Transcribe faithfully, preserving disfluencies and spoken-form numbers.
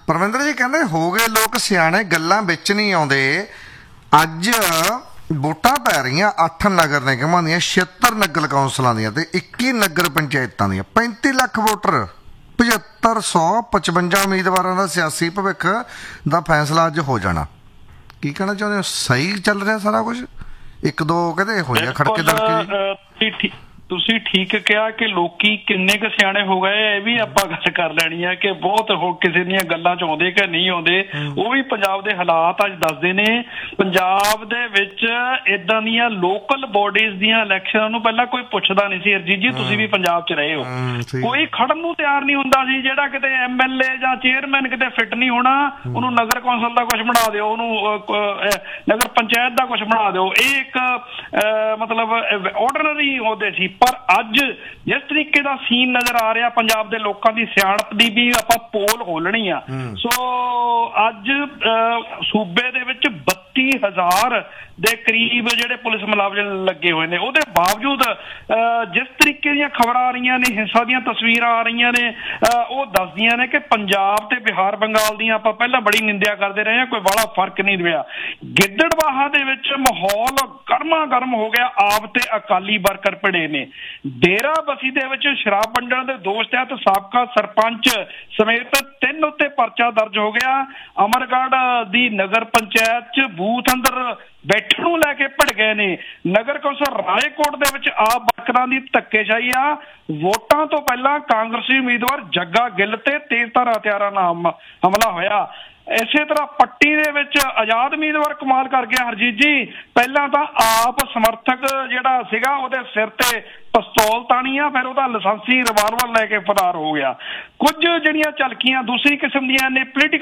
ਪਰਮਿੰਦਰ ਜੀ ਕਹਿੰਦੇ ਹੋ ਗਏ ਲੋਕ ਸਿਆਣੇ, ਗੱਲਾਂ ਵਿੱਚ ਨਹੀਂ ਆਉਂਦੇ। ਅੱਜ ਵੋਟਾਂ ਪੈ ਰਹੀਆਂ ਅੱਠ ਨਗਰ ਨਿਗਮਾਂ ਦੀਆਂ, ਛਿਅੱਤਰ ਨਗਰ ਕੌਂਸਲਾਂ ਦੀਆਂ ਤੇ ਇੱਕੀ ਨਗਰ ਪੰਚਾਇਤਾਂ ਦੀਆਂ, ਪੈਂਤੀ ਲੱਖ ਵੋਟਰ, ਪਝੱਤਰ ਸੌ ਪਚਵੰਜਾ ਉਮੀਦਵਾਰਾਂ ਦਾ ਸਿਆਸੀ ਭਵਿੱਖ ਦਾ ਫੈਸਲਾ ਅੱਜ ਹੋ ਜਾਣਾ। ਕੀ ਕਹਿਣਾ ਚਾਹੁੰਦੇ ਹੋ? ਸਹੀ ਚੱਲ ਰਿਹਾ ਸਾਰਾ ਕੁਝ? ਇੱਕ ਦੋ ਕਹਿੰਦੇ ਹੋਈਆਂ ਖੜਕੇ ਦੜਕੇ। ਤੁਸੀਂ ਠੀਕ ਕਿਹਾ ਕਿ ਲੋਕੀ ਕਿੰਨੇ ਕੁ ਸਿਆਣੇ ਹੋ ਗਏ, ਇਹ ਵੀ ਆਪਾਂ ਗੱਲ ਕਰ ਲੈਣੀ ਹੈ ਕਿ ਬਹੁਤ ਹੋ ਕਿਸੇ ਦੀਆਂ ਗੱਲਾਂ 'ਚ ਆਉਂਦੇ ਕਿ ਨਹੀਂ ਆਉਂਦੇ। ਉਹ ਵੀ ਪੰਜਾਬ ਦੇ ਹਾਲਾਤ ਅੱਜ ਦੱਸਦੇ ਨੇ। ਪੰਜਾਬ ਦੇ ਵਿੱਚ ਏਦਾਂ ਦੀਆਂ ਲੋਕਲ ਬੋਡੀਜ਼ ਦੀਆਂ ਇਲੈਕਸ਼ਨਾਂ ਨੂੰ ਪਹਿਲਾਂ ਕੋਈ ਪੁੱਛਦਾ ਨਹੀਂ ਸੀ। ਅਰਜੀਤ ਜੀ ਤੁਸੀਂ ਵੀ ਪੰਜਾਬ 'ਚ ਰਹੇ ਹੋ, ਕੋਈ ਖੜਨ ਨੂੰ ਤਿਆਰ ਨਹੀਂ ਹੁੰਦਾ ਸੀ। ਜਿਹੜਾ ਕਿਤੇ ਐਮ ਐਲ ਏ ਜਾਂ ਚੇਅਰਮੈਨ ਕਿਤੇ ਫਿੱਟ ਨਹੀਂ ਹੋਣਾ, ਉਹਨੂੰ ਨਗਰ ਕੌਂਸਲ ਦਾ ਕੁਛ ਬਣਾ ਦਿਓ, ਉਹਨੂੰ ਨਗਰ ਪੰਚਾਇਤ ਦਾ ਕੁਛ ਬਣਾ ਦਿਓ। ਇਹ ਇੱਕ ਮਤਲਬ ਆਰਡੀਨਰੀ ਅਹੁਦੇ ਸੀ। ਪਰ ਅੱਜ ਜਿਸ ਤਰੀਕੇ ਦਾ ਸੀਨ ਨਜ਼ਰ ਆ ਰਿਹਾ ਪੰਜਾਬ ਦੇ ਲੋਕਾਂ ਦੀ ਸਿਆਣਪ ਦੀ ਵੀ ਆਪਾਂ ਪੋਲ ਖੋਲਣੀ ਆ। ਸੋ ਅੱਜ ਸੂਬੇ ਦੇ ਵਿੱਚ ਬੱਤੀ ਹਜ਼ਾਰ ਦੇ ਕਰੀਬ ਜਿਹੜੇ ਪੁਲਿਸ ਮੁਲਾਜ਼ਮ ਲੱਗੇ ਹੋਏ ਨੇ। ਉਹਦੇ ਬਾਵਜੂਦ ਜਿਸ ਤਰੀਕੇ ਦੀਆਂ ਖਬਰਾਂ ਆ ਰਹੀਆਂ ਨੇ, ਹਿੰਸਾ ਦੀਆਂ ਤਸਵੀਰਾਂ ਆ ਰਹੀਆਂ ਨੇ, ਉਹ ਦੱਸਦੀਆਂ ਨੇ ਕਿ ਪੰਜਾਬ ਤੇ ਬਿਹਾਰ ਬੰਗਾਲ ਦੀਆਂ ਆਪਾਂ ਪਹਿਲਾਂ ਬੜੀ ਨਿੰਦਿਆ ਕਰਦੇ ਰਹੇ ਹਾਂ, ਕੋਈ ਬੜਾ ਫਰਕ ਨਹੀਂ ਰਿਹਾ। ਗਿੱਦੜਬਾਹਾ ਦੇ ਵਿੱਚ ਮਾਹੌਲ ਗਰਮਾ ਗਰਮ ਹੋ ਗਿਆ। ਆਪ ਤੇ ਅਕਾਲੀ ਵਰਕਰ ਭਿੜੇ ਨੇ। ਡੇਰਾ ਬਸੀ ਦੇ ਵਿੱਚ ਸ਼ਰਾਬ ਵੰਡਣ ਦੇ ਦੋਸ਼ ਤਹਿਤ ਸਾਬਕਾ ਸਰਪੰਚ ਸਮੇਤ ਤਿੰਨ ਉੱਤੇ ਪਰਚਾ ਦਰਜ ਹੋ ਗਿਆ। ਅਮਰਗੜ੍ਹ ਦੀ ਨਗਰ ਪੰਚਾਇਤ 'ਚ ਬੂਥ ਅੰਦਰ ਬੈਠਣ ਨੂੰ ਲੈ ਕੇ ਭਿੜ ਗਏ ਨੇ। ਨਗਰ ਕੌਂਸਲ ਰਾਏਕੋਟ ਦੇ ਵਿੱਚ ਆਪ ਵਰਕਰਾਂ ਦੀ ਧੱਕੇਸ਼ਾਹੀ ਆ। ਵੋਟਾਂ ਤੋਂ ਪਹਿਲਾਂ ਕਾਂਗਰਸੀ ਉਮੀਦਵਾਰ ਜੱਗਾ ਗਿੱਲ ਤੇ ਤੇਜ਼ਧਾਰ ਹਥਿਆਰਾਂ ਨਾਲ ਹਮਲਾ ਹੋਇਆ। ਇਸੇ ਤਰ੍ਹਾਂ ਪੱਟੀ ਦੇ ਵਿੱਚ ਆਜ਼ਾਦ ਉਮੀਦਵਾਰ ਕਮਾਲ ਕਰ ਗਿਆ ਹਰਜੀਤ ਜੀ। ਪਹਿਲਾਂ ਤਾਂ ਆਪ ਸਮਰਥਕ ਜਿਹੜਾ ਸੀਗਾ ਉਹਦੇ ਸਿਰ ਤੇ ਪਿਸਤੌਲ ਤਾਣੀ ਆ, ਫਿਰ ਉਹਦਾ ਲਾਇਸੈਂਸੀ ਰਿਵਾਲਵਰ ਲੈ ਕੇ ਫਰਾਰ ਹੋ ਗਿਆ। ਕੁਝ ਜਿਹੜੀਆਂ ਝਲਕੀਆਂ ਦੂਸਰੀ ਕਿਸਮ ਦੀਆਂ ਨੇ ਪੋਲੀਟੀਕਲ